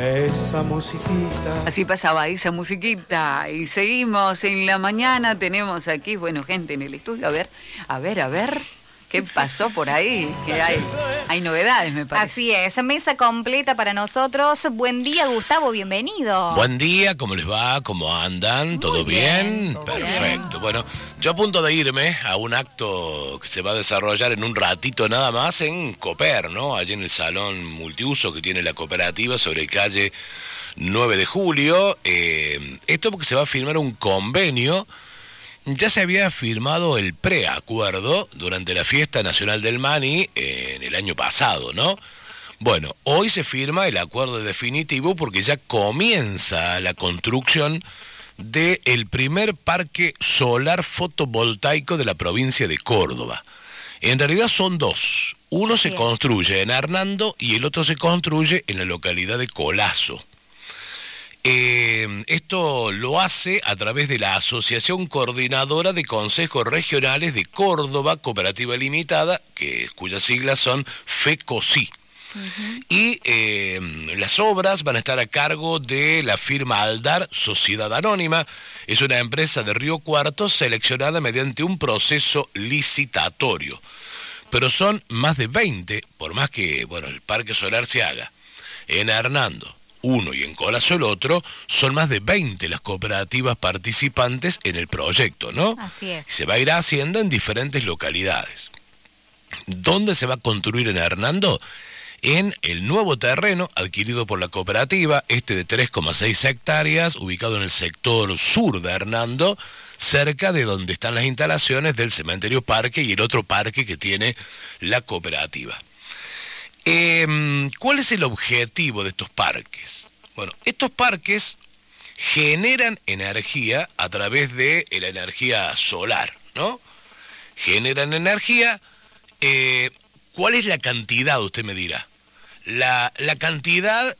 esa musiquita. Así pasaba esa musiquita. Y seguimos en la mañana. Tenemos aquí, bueno, gente en el estudio. A ver. ¿Qué pasó por ahí? Que hay novedades, me parece. Así es, mesa completa para nosotros. Buen día, Gustavo, bienvenido. Buen día, ¿cómo les va? ¿Cómo andan? ¿Todo bien? Perfecto. Bien. Bueno, yo a punto de irme a un acto que se va a desarrollar en un ratito nada más en Coper, ¿no? Allí en el salón multiuso que tiene la cooperativa sobre calle 9 de julio. Esto porque se va a firmar un convenio. Ya se había firmado el preacuerdo durante la Fiesta Nacional del Maní en el año pasado, ¿no? Bueno, hoy se firma el acuerdo definitivo porque ya comienza la construcción del primer parque solar fotovoltaico de la provincia de Córdoba. En realidad son dos. Uno se construye en Hernando y el otro se construye en la localidad de Colazo. Esto lo hace a través de la Asociación Coordinadora de Consejos Regionales de Córdoba, Cooperativa Limitada, cuyas siglas son FECOSI. Y las obras van a estar a cargo de la firma Aldar Sociedad Anónima. Es una empresa de Río Cuarto seleccionada mediante un proceso licitatorio. Pero son más de 20, por más que el parque solar se haga en Hernando uno y en Colazo el otro, son más de 20 las cooperativas participantes en el proyecto, ¿no? Así es. Se va a ir haciendo en diferentes localidades. ¿Dónde se va a construir en Hernando? En el nuevo terreno adquirido por la cooperativa, de 3,6 hectáreas, ubicado en el sector sur de Hernando, cerca de donde están las instalaciones del cementerio parque y el otro parque que tiene la cooperativa. ¿Cuál es el objetivo de estos parques? Bueno, estos parques generan energía a través de la energía solar, ¿no? Generan energía. ¿Cuál es la cantidad? Usted me dirá. La cantidad,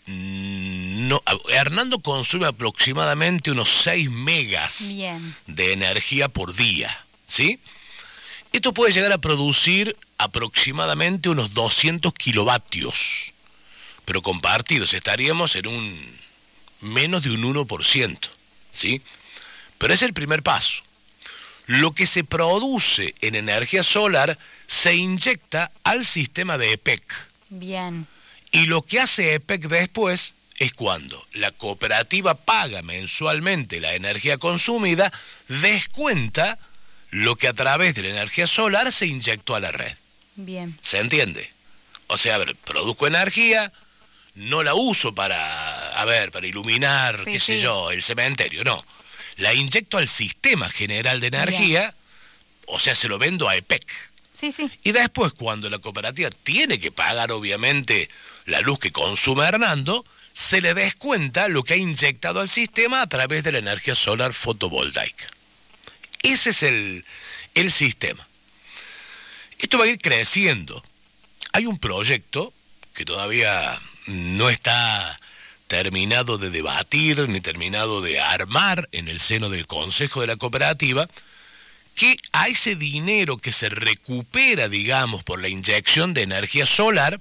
Hernando consume aproximadamente unos 6 megas de energía por día, ¿sí? Esto puede llegar a producir aproximadamente unos 200 kilovatios, pero compartidos estaríamos en menos de un 1%, ¿sí? Pero es el primer paso. Lo que se produce en energía solar se inyecta al sistema de EPEC. Bien. Y lo que hace EPEC después es cuando la cooperativa paga mensualmente la energía consumida, descuenta lo que a través de la energía solar se inyectó a la red. Bien. ¿Se entiende? O sea, produzco energía, no la uso para iluminar, el cementerio, no. La inyecto al sistema general de energía, o sea, se lo vendo a EPEC. Sí. Y después, cuando la cooperativa tiene que pagar, obviamente, la luz que consume Hernando, se le descuenta lo que ha inyectado al sistema a través de la energía solar fotovoltaica. Ese es el sistema. Esto va a ir creciendo. Hay un proyecto que todavía no está terminado de debatir ni terminado de armar en el seno del Consejo de la Cooperativa, que a ese dinero que se recupera, digamos, por la inyección de energía solar,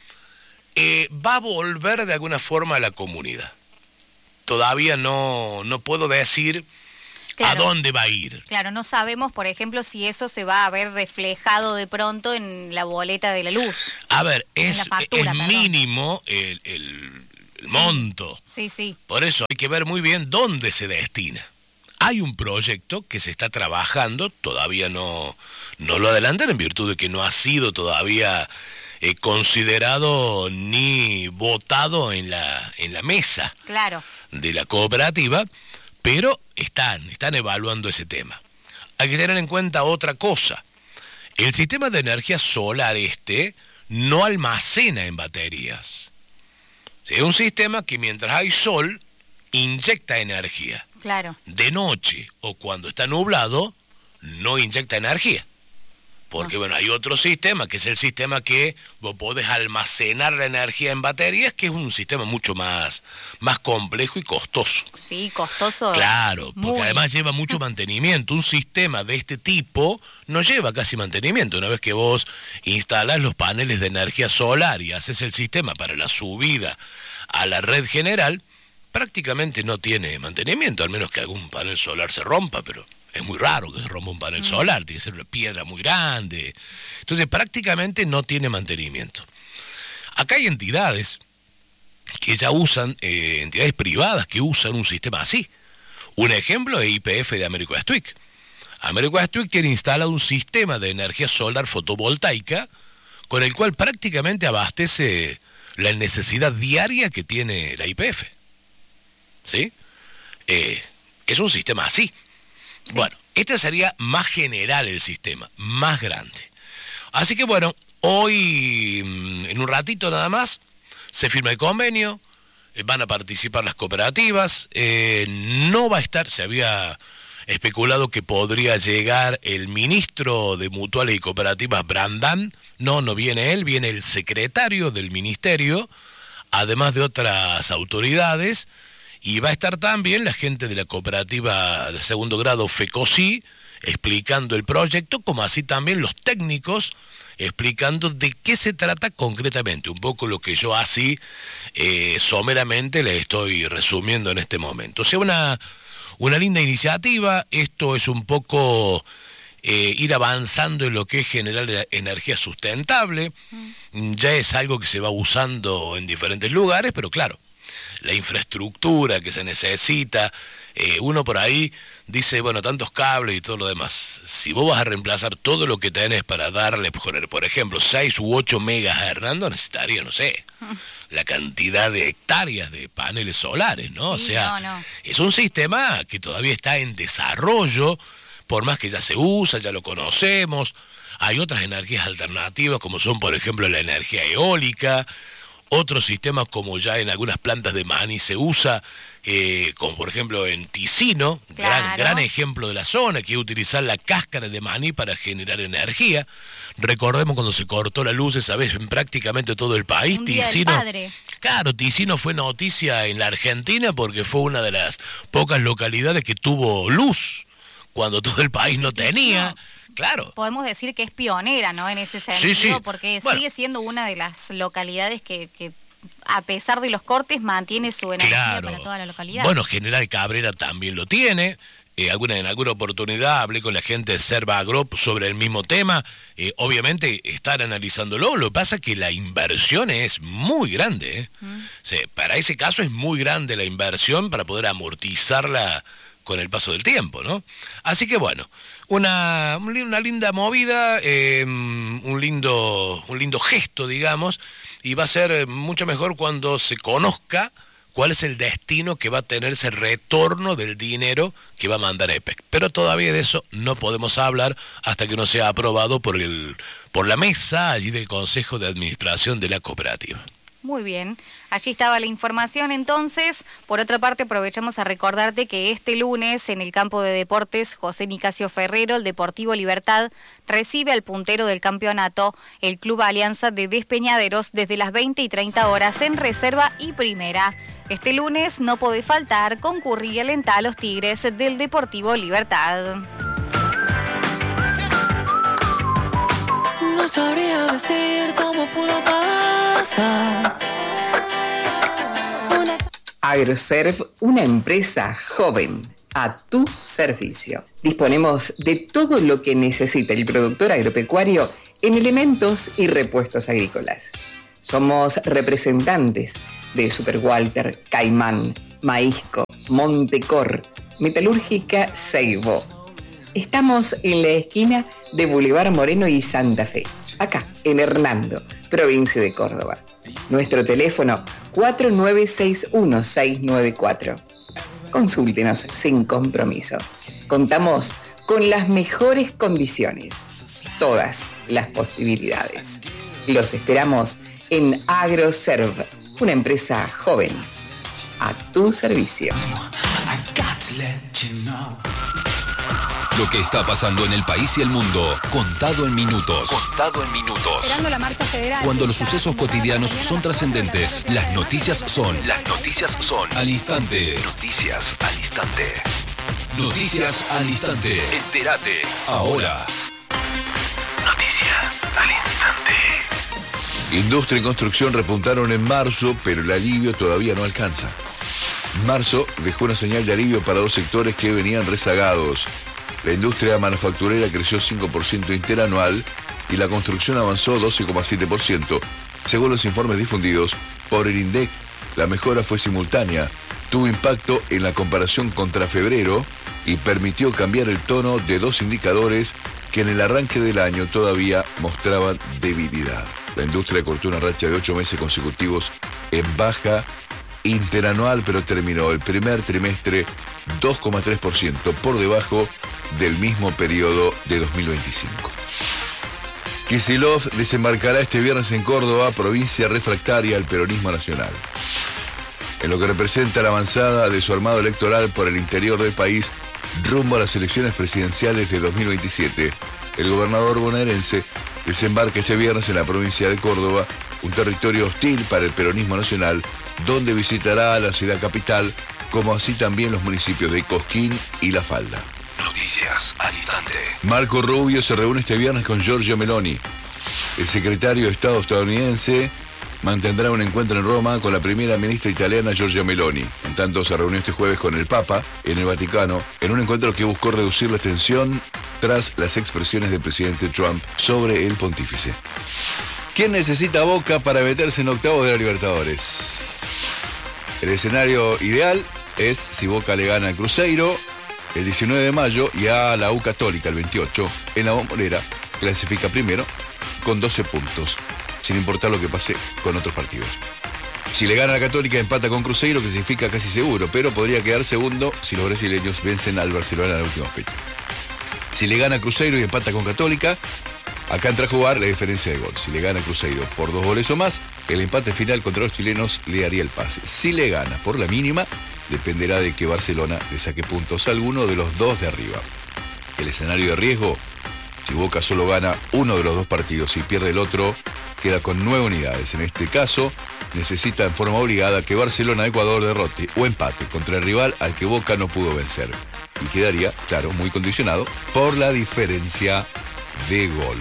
va a volver de alguna forma a la comunidad. Todavía no puedo decir a dónde va a ir. Claro, no sabemos, por ejemplo, si eso se va a ver reflejado de pronto en la boleta de la luz. A ver, es mínimo el monto. Sí. Por eso hay que ver muy bien dónde se destina. Hay un proyecto que se está trabajando, todavía no lo adelantan en virtud de que no ha sido todavía considerado ni votado en la mesa de la cooperativa, pero están evaluando ese tema. Hay que tener en cuenta otra cosa. El sistema de energía solar no almacena en baterías. Es un sistema que mientras hay sol, inyecta energía. Claro. De noche o cuando está nublado, no inyecta energía. Porque, bueno, hay otro sistema, que es el sistema que vos podés almacenar la energía en baterías, que es un sistema mucho más complejo y costoso. Sí, costoso. Claro, porque además lleva mucho mantenimiento. Un sistema de este tipo no lleva casi mantenimiento. Una vez que vos instalás los paneles de energía solar y haces el sistema para la subida a la red general, prácticamente no tiene mantenimiento, al menos que algún panel solar se rompa, pero es muy raro que se rompa un panel solar, tiene que ser una piedra muy grande. Entonces prácticamente no tiene mantenimiento. Acá hay entidades que ya usan, entidades privadas que usan un sistema así. Un ejemplo es YPF de Américo Astuic. Américo Astuic tiene instalado un sistema de energía solar fotovoltaica con el cual prácticamente abastece la necesidad diaria que tiene la YPF. ¿Sí? Es un sistema así. Sí. Bueno, este sería más general el sistema, más grande. Así que bueno, hoy, en un ratito nada más, se firma el convenio, van a participar las cooperativas, no va a estar, se había especulado que podría llegar el ministro de Mutuales y Cooperativas, Brandán, no viene él, viene el secretario del ministerio, además de otras autoridades. Y va a estar también la gente de la cooperativa de segundo grado FECOSI explicando el proyecto, como así también los técnicos explicando de qué se trata concretamente. Un poco lo que yo así someramente le estoy resumiendo en este momento. O sea, una linda iniciativa. Esto es un poco ir avanzando en lo que es generar energía sustentable. Ya es algo que se va usando en diferentes lugares, pero claro, la infraestructura que se necesita, uno por ahí dice, bueno, tantos cables y todo lo demás. Si vos vas a reemplazar todo lo que tenés para darle, por ejemplo, 6 u 8 megas a Hernando, necesitaría, no sé, la cantidad de hectáreas de paneles solares, ¿no? Sí, o sea, es un sistema que todavía está en desarrollo, por más que ya se usa, ya lo conocemos. Hay otras energías alternativas, como son, por ejemplo, la energía eólica. Otros sistemas, como ya en algunas plantas de maní se usa, como por ejemplo en Ticino, claro. gran ejemplo de la zona, que es utilizar la cáscara de maní para generar energía. Recordemos cuando se cortó la luz esa vez en prácticamente todo el país. Un día del padre. Claro, Ticino fue noticia en la Argentina porque fue una de las pocas localidades que tuvo luz cuando todo el país no tenía. Claro. Podemos decir que es pionera, ¿no? En ese sentido, sí. Porque sigue siendo una de las localidades que a pesar de los cortes mantiene su energía para toda la localidad. Bueno, General Cabrera también lo tiene. En alguna oportunidad hablé con la gente de Serva Agro sobre el mismo tema. Obviamente están analizándolo. Lo que pasa es que la inversión es muy grande. Sí, para ese caso es muy grande la inversión para poder amortizarla con el paso del tiempo, ¿no? Así que bueno, una linda movida, un lindo gesto, digamos, y va a ser mucho mejor cuando se conozca cuál es el destino que va a tener ese retorno del dinero que va a mandar EPEC. Pero todavía de eso no podemos hablar hasta que no sea aprobado por la mesa allí del Consejo de Administración de la cooperativa. Muy bien, allí estaba la información entonces. Por otra parte, aprovechamos a recordarte que este lunes en el campo de deportes José Nicasio Ferrero, el Deportivo Libertad, recibe al puntero del campeonato, el Club Alianza de Despeñaderos, desde las 20 y 30 horas en reserva y primera. Este lunes no puede faltar concurrir y alentar a los Tigres del Deportivo Libertad. No sabría decir cómo pudo pasar. Agroserv, una empresa joven a tu servicio. Disponemos de todo lo que necesita el productor agropecuario en elementos y repuestos agrícolas. Somos representantes de Super Walter, Caimán, Maízco, Montecor, Metalúrgica Seibo. Estamos en la esquina de Boulevard Moreno y Santa Fe, acá en Hernando, provincia de Córdoba. Nuestro teléfono 4961-694. Consúltenos sin compromiso. Contamos con las mejores condiciones, todas las posibilidades. Los esperamos en Agroserv, una empresa joven a tu servicio. Lo que está pasando en el país y el mundo, contado en minutos. Contado en minutos. Esperando la marcha federal. Cuando los sucesos cotidianos son trascendentes, las noticias son al instante. Noticias al instante. Noticias al instante. Entérate ahora. Noticias al instante. Industria y construcción repuntaron en marzo, pero el alivio todavía no alcanza. Marzo dejó una señal de alivio para dos sectores que venían rezagados. La industria manufacturera creció 5% interanual y la construcción avanzó 12,7%. Según los informes difundidos por el INDEC, la mejora fue simultánea, tuvo impacto en la comparación contra febrero y permitió cambiar el tono de dos indicadores que en el arranque del año todavía mostraban debilidad. La industria cortó una racha de 8 meses consecutivos en baja interanual, pero terminó el primer trimestre 2,3% por debajo del mismo periodo de 2025. Kicillof desembarcará este viernes en Córdoba, provincia refractaria al peronismo nacional. En lo que representa la avanzada de su armado electoral por el interior del país rumbo a las elecciones presidenciales de 2027, el gobernador bonaerense desembarca este viernes en la provincia de Córdoba, un territorio hostil para el peronismo nacional, donde visitará a la ciudad capital, como así también los municipios de Cosquín y La Falda. Noticias al instante. Marco Rubio se reúne este viernes con Giorgia Meloni. El secretario de Estado estadounidense mantendrá un encuentro en Roma con la primera ministra italiana Giorgia Meloni. En tanto, se reunió este jueves con el Papa en el Vaticano, en un encuentro que buscó reducir la tensión tras las expresiones del presidente Trump sobre el pontífice. ¿Quién necesita Boca para meterse en octavos de la Libertadores? El escenario ideal es si Boca le gana al Cruzeiro el 19 de mayo y a la U Católica el 28. En la Bombonera clasifica primero con 12 puntos, sin importar lo que pase con otros partidos. Si le gana a la Católica, empata con Cruzeiro, clasifica casi seguro, pero podría quedar segundo si los brasileños vencen al Barcelona en la última fecha. Si le gana a Cruzeiro y empata con Católica, acá entra a jugar la diferencia de gol. Si le gana Cruzeiro por 2 goles o más, el empate final contra los chilenos le haría el pase. Si le gana por la mínima, dependerá de que Barcelona le saque puntos a alguno de los dos de arriba. El escenario de riesgo, si Boca solo gana uno de los dos partidos y pierde el otro, queda con 9 unidades. En este caso, necesita en forma obligada que Barcelona Ecuador derrote o empate contra el rival al que Boca no pudo vencer. Y quedaría, claro, muy condicionado por la diferencia de gol.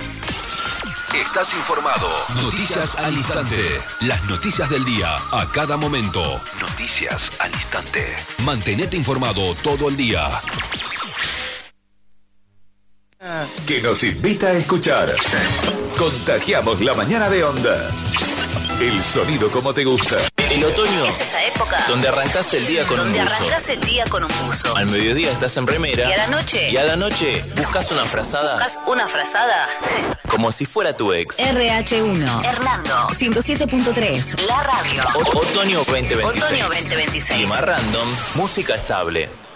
Estás informado. Noticias al instante. Las noticias del día a cada momento. Noticias al instante. Mantenete informado todo el día. Que nos invita a escuchar. Contagiamos la mañana de Onda. El sonido como te gusta. El otoño es esa época donde arrancás el día con un buzo. Al mediodía estás en remera. Y a la noche buscas una frazada. Como si fuera tu ex. RH1 Hernando 107.3 La radio. Otoño 2026. Otoño 2026. Clima random, música estable.